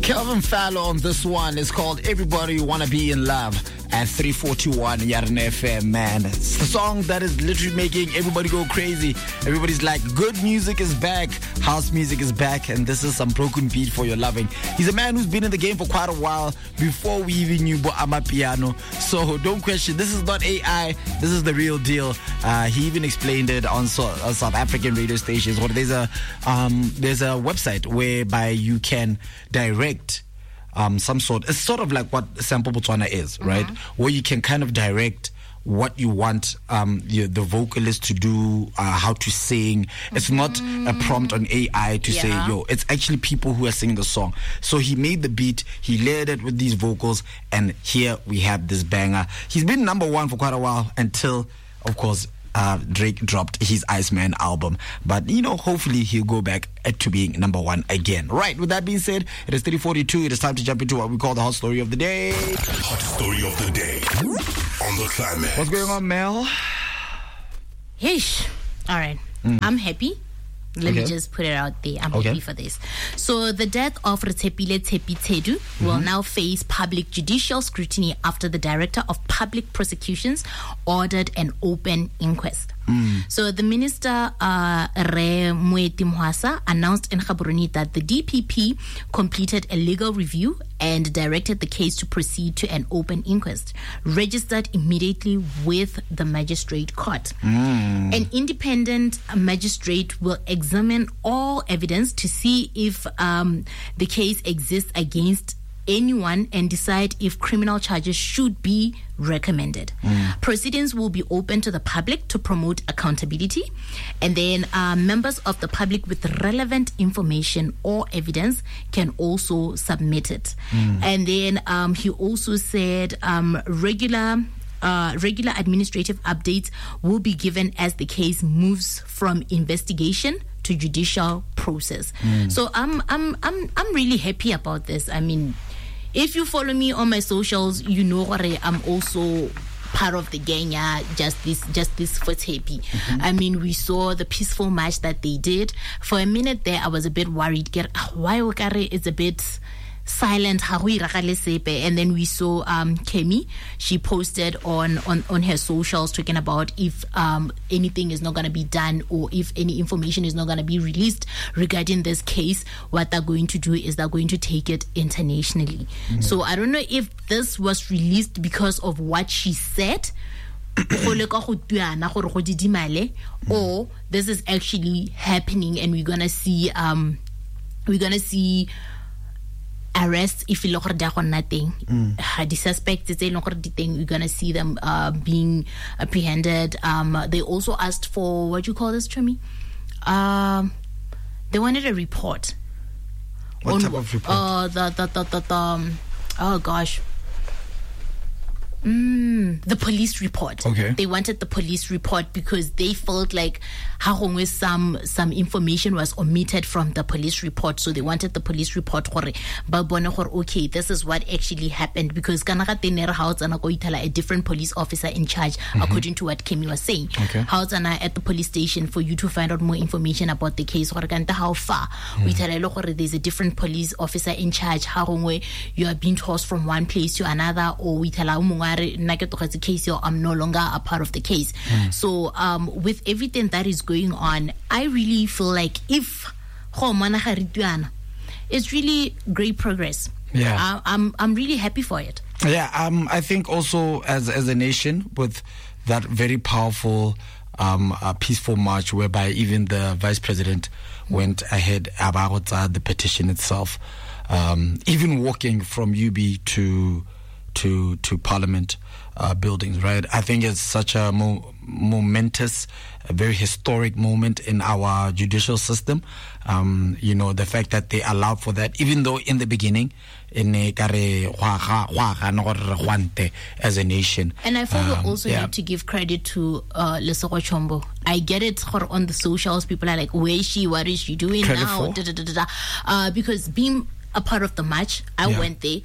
Kelvin Fallow on this one is called Everybody Wanna Be in Love at 341 Yarn FM, man. It's the song that is literally making everybody go crazy. Everybody's like, good music is back, house music is back, and this is some broken beat for your loving. He's a man who's been in the game for quite a while before we even knew Amapiano. So don't question, this is not AI, this is the real deal. He even explained it on South African radio stations. There's a website whereby you can direct some sort. It's sort of like what Sample Botswana is, right? Where you can kind of direct what you want the vocalist to do, how to sing. It's not a prompt on AI to say, it's actually people who are singing the song. So he made the beat, he layered it with these vocals, and here we have this banger. He's been number one for quite a while until, of course, Drake dropped his Iceman album. But, hopefully he'll go back to being number one again. Right, with that being said, it is 3:42. It is time to jump into what we call the hot story of the day. Hot story of the day on the Climax. What's going on, Mel? Yeesh. All right. I'm happy. Let me just put it out there. I'm happy for this. So the death of Retshepile Tshepi Tshedu will now face public judicial scrutiny after the Director of Public Prosecutions ordered an open inquest. So the Minister Re Moeti Mohasa announced in Gaborone that the DPP completed a legal review and directed the case to proceed to an open inquest, registered immediately with the magistrate court. An independent magistrate will examine all evidence to see if the case exists against anyone and decide if criminal charges should be recommended. Proceedings will be open to the public to promote accountability, and then members of the public with relevant information or evidence can also submit it. And then he also said regular administrative updates will be given as the case moves from investigation to judicial process. So I'm really happy about this. I mean, if you follow me on my socials, you know what I'm also part of the gang. Just this for Tshepi. I mean, we saw the peaceful march that they did. For a minute there, I was a bit worried. Why it's a bit silent, and then we saw Kemi. She posted on her socials talking about if anything is not going to be done or if any information is not going to be released regarding this case, what they're going to do is they're going to take it internationally. So I don't know if this was released because of what she said, or this is actually happening and we're gonna see arrests if you look at nothing. The suspects, we're gonna see them being apprehended. They also asked for what you call this, Tremi? They wanted a report. What type of report? Oh gosh. The police report. Okay. They wanted the police report because they felt like some information was omitted from the police report. So they wanted the police report. Okay, this is what actually happened, because a different police officer in charge, according to what Kemi was saying. Okay. At the police station for you to find out more information about the case. How far? There's a different police officer in charge. You are being tossed from one place to another, or we tell case, I'm no longer a part of the case. So with everything that is going on, I really feel like it's really great progress. Yeah. I'm really happy for it. Yeah, I think also as a nation, with that very powerful peaceful march whereby even the vice president went ahead about the petition itself, even walking from UB to Parliament buildings, right? I think it's such a momentous, a very historic moment in our judicial system. The fact that they allowed for that, even though in the beginning, as a nation. And I feel we also need to give credit to Lesego Chombo. I get it on the socials, people are like, where is she? What is she doing credit now? Because being a part of the march, I went there.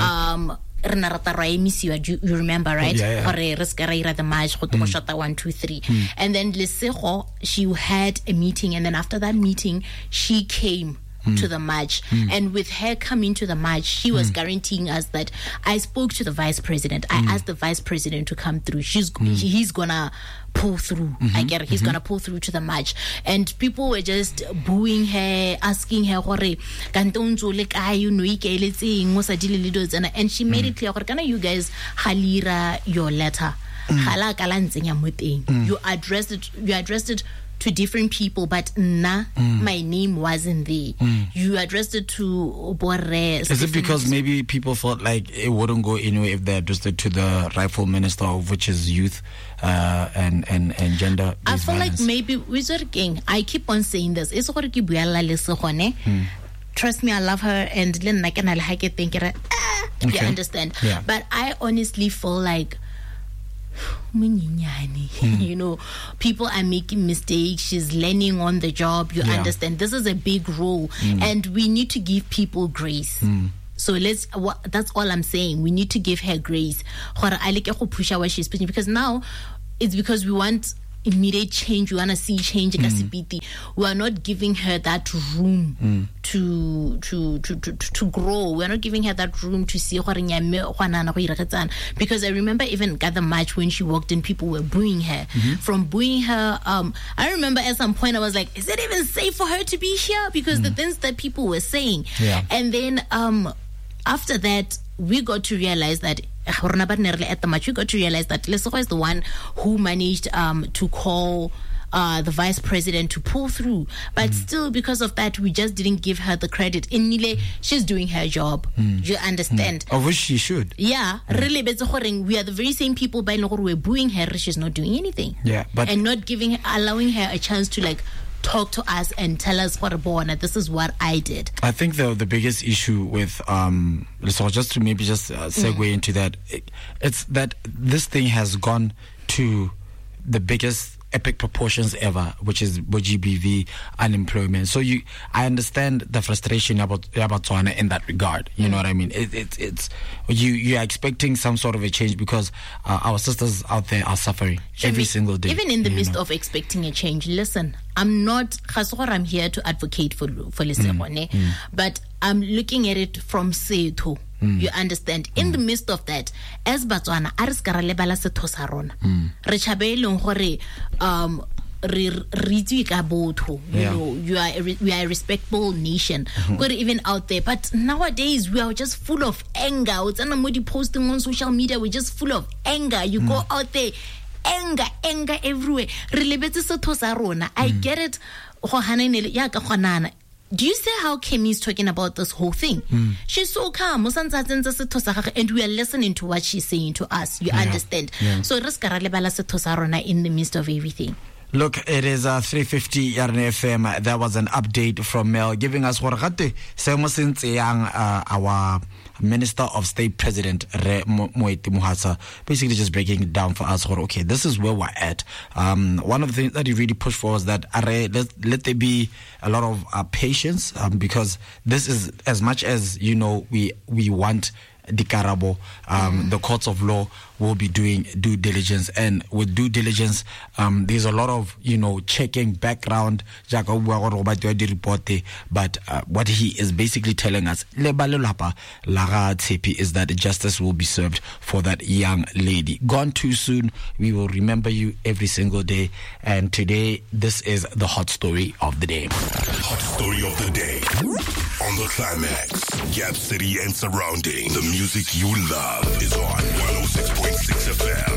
You remember, right? The match, 1, 2, 3. And then Lesego, she had a meeting, and then after that meeting, she came to the march. And with her coming to the march, she was guaranteeing us that I spoke to the vice president. I asked the vice president to come through. He's gonna pull through. I get it. He's gonna pull through to the march. And people were just booing her, asking her, and she made it clear, you guys halira your letter. You addressed it to different people, but my name wasn't there. You addressed it to Borre. Is it because maybe people thought like it wouldn't go anywhere if they addressed it to the rightful minister of which is youth and gender? I feel like maybe I keep on saying this. Trust me, I love her, and you understand. Yeah. But I honestly feel like you know, people are making mistakes. She's learning on the job. You understand? This is a big role, and we need to give people grace. So that's all I'm saying. We need to give her grace. Because now it's because we want immediate change. We want to see change. We are not giving her that room to grow. We are not giving her that room to see. Because I remember even at the march when she walked in, people were booing her. From booing her, I remember at some point I was like, is it even safe for her to be here? Because the things that people were saying. And then after that, we got to realize that at the match, we got to realize that Lesotho is the one who managed to call the vice president to pull through. But still, because of that, we just didn't give her the credit. In Nile, she's doing her job. You understand? Of which she should. Yeah. Really, we are the very same people by we're booing her. She's not doing anything. And not allowing her a chance to talk to us and tell us this is what I did. I think the biggest issue with so just to maybe segue into that, it's that this thing has gone to the biggest epic proportions ever, which is GBV unemployment. So I understand the frustration about Botswana in that regard. You know what I mean? It's you are expecting some sort of a change because our sisters out there are suffering every single day. Even in the midst of expecting a change, listen, I'm here to advocate for Lesotho, but I'm looking at it from Setho. You understand? In the midst of that, as Botswana, ariskara lebala setho sa rona. Re chabelong hore we are a respectable nation. Even out there, but nowadays we are just full of anger. Posting on social media, we're just full of anger. You go out there, anger everywhere. I get it. Do you see how Kemi is talking about this whole thing? She's so calm, and we are listening to what she's saying to us. You understand? So, in the midst of everything. Look, it is 3:50 Yarne FM. That was an update from Mel giving us our Minister of State President Re Moeti Mohasa, basically just breaking it down for us. Okay, this is where we're at. One of the things that he really pushed for was that let there be a lot of patience, because this is, as much as we want Dikarabo, the courts of law will be doing due diligence, and with due diligence, there's a lot of checking background. But what he is basically telling us, is that justice will be served for that young lady. Gone too soon. We will remember you every single day. And today, this is the hot story of the day. Hot story of the day on the Climax. Gap City and surrounding. The music you love is on 106.6 FM.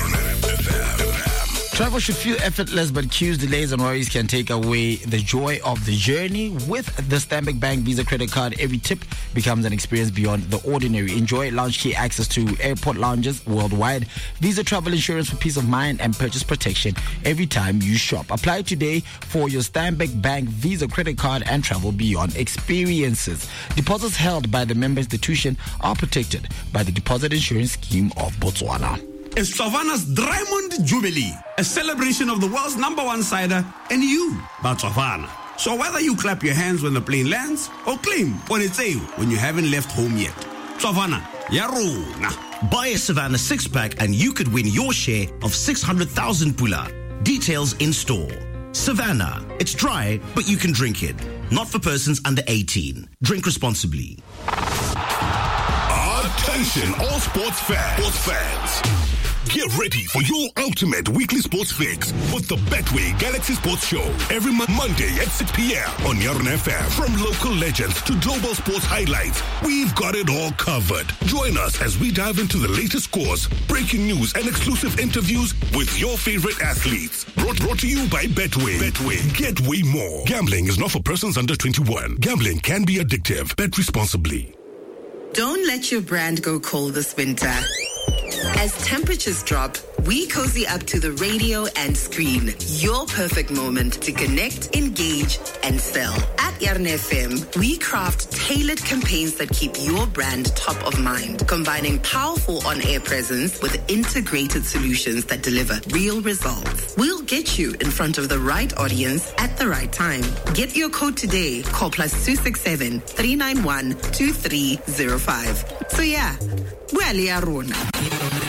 Travel should feel effortless, but queues, delays, and worries can take away the joy of the journey. With the Stanbic Bank Visa credit card, every tip becomes an experience beyond the ordinary. Enjoy lounge key access to airport lounges worldwide, Visa travel insurance for peace of mind, and purchase protection every time you shop. Apply today for your Stanbic Bank Visa credit card and travel beyond experiences. Deposits held by the member institution are protected by the Deposit Insurance Scheme of Botswana. It's Tsavana's Diamond Jubilee, a celebration of the world's #1 cider and you, Botswana. So whether you clap your hands when the plane lands or claim when it's you when you haven't left home yet, Tsavana, yarona. Buy a Savannah 6-pack and you could win your share of 600,000 pula. Details in store. Savannah, it's dry, but you can drink it. Not for persons under 18. Drink responsibly. Attention, all sports fans. Get ready for your ultimate weekly sports fix with the Betway Galaxy Sports Show every Monday at 6 p.m. on Yarn FM. From local legends to global sports highlights, we've got it all covered. Join us as we dive into the latest scores, breaking news, and exclusive interviews with your favorite athletes. Brought to you by Betway. Betway. Get way more. Gambling is not for persons under 21. Gambling can be addictive. Bet responsibly. Don't let your brand go cold this winter. As temperatures drop, we cozy up to the radio and screen. Your perfect moment to connect, engage, and sell. At Yarn FM, we craft tailored campaigns that keep your brand top of mind, combining powerful on-air presence with integrated solutions that deliver real results. We'll get you in front of the right audience at the right time. Get your code today. Call +267 391 2305. So yeah, we're Rona.